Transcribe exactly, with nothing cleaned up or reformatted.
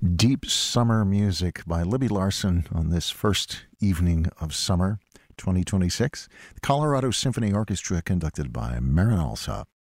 Deep Summer Music by Libby Larsen on this first evening of summer twenty twenty-six. The Colorado Symphony Orchestra conducted by Marin Alsop.